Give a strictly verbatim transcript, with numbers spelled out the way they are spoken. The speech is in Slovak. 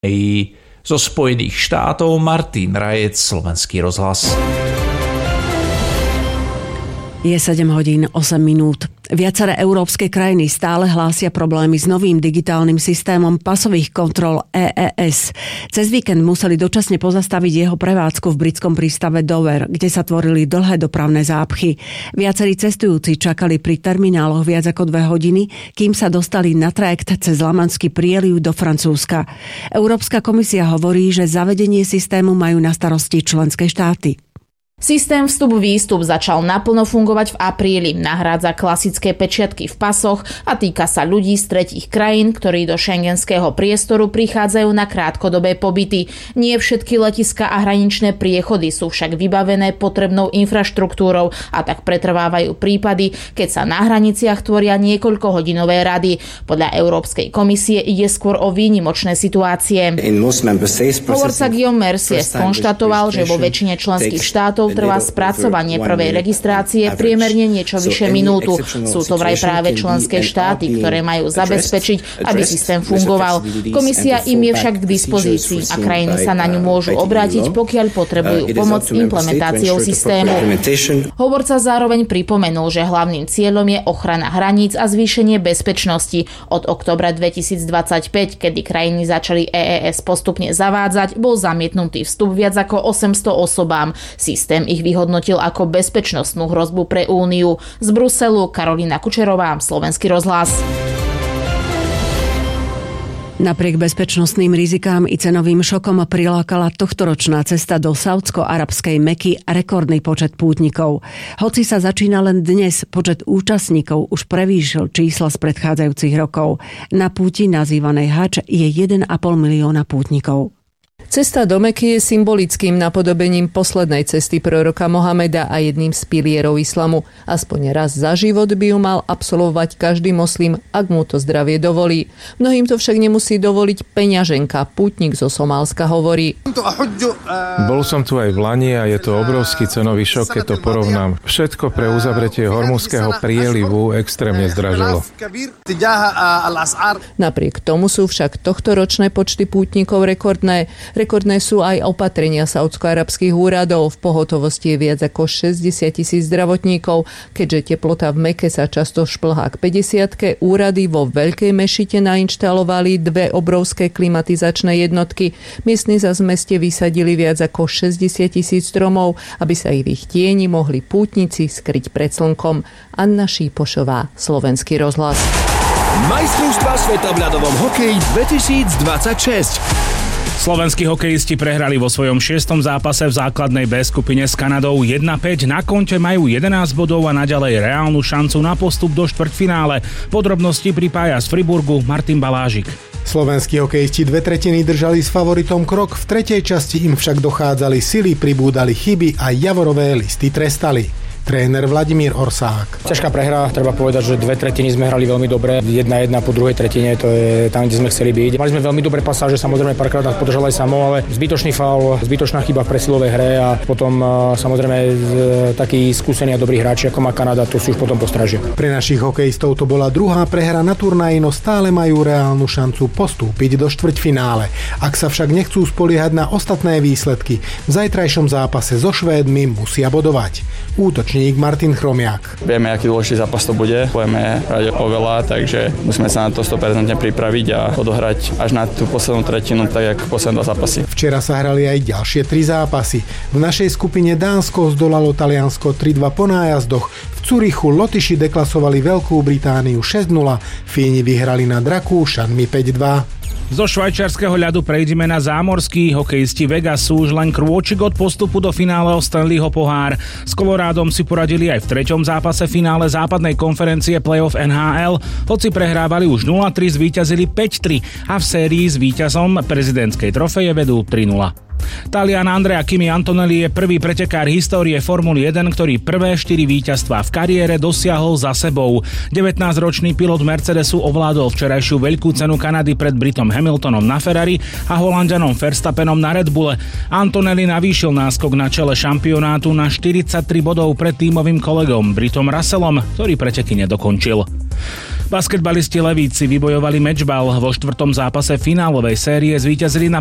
Zo Spojených štátov Martin Rajec, Slovenský rozhlas. Je sedem hodín osem minút. Viaceré európske krajiny stále hlásia problémy s novým digitálnym systémom pasových kontrol é é es. Cez víkend museli dočasne pozastaviť jeho prevádzku v britskom prístave Dover, kde sa tvorili dlhé dopravné zápchy. Viacerí cestujúci čakali pri termináloch viac ako dve hodiny, kým sa dostali na trajekt cez Lamanský prieliv do Francúzska. Európska komisia hovorí, že zavedenie systému majú na starosti členské štáty. Systém vstup-výstup začal naplno fungovať v apríli, nahrádza klasické pečiatky v pasoch a týka sa ľudí z tretích krajín, ktorí do šengenského priestoru prichádzajú na krátkodobé pobyty. Nie všetky letiská a hraničné priechody sú však vybavené potrebnou infraštruktúrou a tak pretrvávajú prípady, keď sa na hraniciach tvoria niekoľkohodinové rady. Podľa Európskej komisie ide skôr o výnimočné situácie. Hovorca Guillaume Mercier skonštatoval, že vo väčšine členských štátov trvá spracovanie prvej registrácie priemerne niečo vyše minútu. Sú to vraj práve členské štáty, ktoré majú zabezpečiť, aby systém fungoval. Komisia im je však k dispozícii a krajiny sa na ňu môžu obrátiť, pokiaľ potrebujú pomoc s implementáciou systému. Hovorca zároveň pripomenul, že hlavným cieľom je ochrana hraníc a zvýšenie bezpečnosti. Od októbra dvetisícdvadsaťpäť, kedy krajiny začali é é es postupne zavádzať, bol zamietnutý vstup viac ako osemsto osobám. Systém ich vyhodnotil ako bezpečnostnú hrozbu pre Úniu. Z Bruselu Karolína Kučerová, Slovenský rozhlas. Napriek bezpečnostným rizikám i cenovým šokom prilákala tohtoročná cesta do saúdsko-arabskej Meky rekordný počet pútnikov. Hoci sa začína len dnes, počet účastníkov už prevýšil čísla z predchádzajúcich rokov. Na púti nazývanej Hadž je jeden a pol milióna pútnikov. Cesta do Meky je symbolickým napodobením poslednej cesty proroka Mohameda a jedným z pilierov islamu. Aspoň raz za život by ju mal absolvovať každý moslim, ak mu to zdravie dovolí. Mnohým to však nemusí dovoliť peňaženka. Pútnik zo Somálska hovorí: Bol som tu aj v Lani a je to obrovský cenový šok, keď to porovnám. Všetko pre uzavretie Hormuzského prielivu extrémne zdražilo. Napriek tomu sú však tohtoročné počty pútnikov rekordné. Rekordné sú aj opatrenia saúdsko-arabských úradov. V pohotovosti je viac ako šesťdesiat tisíc zdravotníkov. Keďže teplota v Meke sa často šplhá k päťdesiatke, úrady vo Veľkej mešite nainštalovali dve obrovské klimatizačné jednotky. Miestni za v meste vysadili viac ako šesťdesiat tisíc stromov, aby sa ich v ich tieni mohli pútnici skryť pred slnkom. Anna Šípošová, Slovenský rozhlas. Majstrovstvá sveta v ľadovom hokeji dvetisícdvadsaťšesť. Slovenskí hokejisti prehrali vo svojom šiestom zápase v základnej B skupine s Kanadou jedna päť. Na konte majú jedenásť bodov a naďalej reálnu šancu na postup do štvrťfinále. Podrobnosti pripája z Friburgu Martin Balážik. Slovenskí hokejisti dve tretiny držali s favoritom krok, v tretej časti im však dochádzali sily, pribúdali chyby a javorové listy trestali. Tréner Vladimír Orsák. Ťažká prehra, treba povedať, že dve tretiny sme hrali veľmi dobre. Jedna jedna po druhej tretine, to je tam, kde sme chceli byť. Mali sme veľmi dobré pasáže, samozrejme párkrát nás podržal aj samo, ale zbytočný faul, zbytočná chyba v presilovej hre a potom samozrejme takí skúsení a dobrí hráči ako má Kanada, to si už potom postražia. Pre našich hokejistov to bola druhá prehra na turnaji, no stále majú reálnu šancu postúpiť do štvrťfinále. Ak sa však nechcú spoliehať na ostatné výsledky, v zajtrajšom zápase so Švédmi musia bodovať. Útočník Martin Chromiak. Vieme, aký dôležitý zápas to bude, budeme hrať oveľa, takže musíme sa na to sto percent pripraviť a odohrať až na tú poslednú tretinu, tak ako posledné dva zápasy. Včera sa hrali aj ďalšie tri zápasy. V našej skupine Dánsko zdolalo Taliansko tri dva po nájazdoch. V Curychu Lotyši deklasovali Veľkú Britániu šesť nula, Fíni vyhrali nad Rakúšanmi päť dva. Zo švajčiarskeho ľadu prejdeme na zámorský. Hokejisti Vegas sú už len krôčik od postupu do finále o Stanleyho pohár. S Colorádom si poradili aj v treťom zápase finále západnej konferencie playoff en há el. Hoci prehrávali už nula tri, zvíťazili päť tri a v sérii s víťazom prezidentskej trofeje vedú tri nula. Talian Andrea Kimi Antonelli je prvý pretekár histórie Formuly jeden, ktorý prvé štyri víťazstvá v kariére dosiahol za sebou. devätnásťročný pilot Mercedesu ovládol včerajšiu veľkú cenu Kanady pred Britom Hamiltonom na Ferrari a Holanďanom Verstappenom na Red Bulle. Antonelli navýšil náskok na čele šampionátu na štyridsaťtri bodov pred tímovým kolegom Britom Russellom, ktorý preteky nedokončil. Basketbalisti Levíci vybojovali mečbal. Vo štvrtom zápase finálovej série zvíťazili na